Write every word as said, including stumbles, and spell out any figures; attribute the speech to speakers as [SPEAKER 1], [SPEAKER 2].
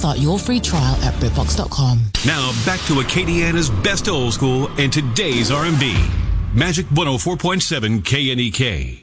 [SPEAKER 1] Start your free trial at BritBox dot com.
[SPEAKER 2] Now back to Acadiana's best old school and today's R and B. Magic one oh four point seven K N E K.